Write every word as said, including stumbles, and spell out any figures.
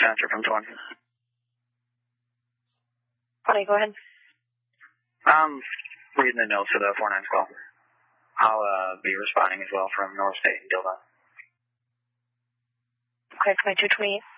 Transfer from twenty. twenty, go ahead. Um, reading the notes for the four nine's call. I'll uh, be responding as well from North State and Dilda. Okay, twenty-two twenty-eight.